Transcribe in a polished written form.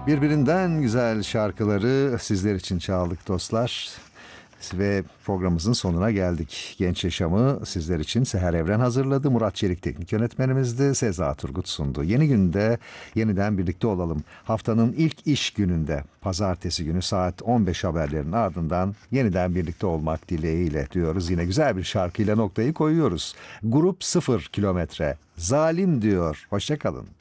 Birbirinden güzel şarkıları sizler için çaldık dostlar. Ve programımızın sonuna geldik. Genç Yaşamı sizler için Seher Evren hazırladı. Murat Çelik teknik yönetmenimizdi. Seza Turgut sundu. Yeni günde yeniden birlikte olalım. Haftanın ilk iş gününde pazartesi günü saat 15 haberlerin ardından yeniden birlikte olmak dileğiyle diyoruz. Yine güzel bir şarkıyla noktayı koyuyoruz. Grup 0 kilometre. Zalim diyor. Hoşça kalın.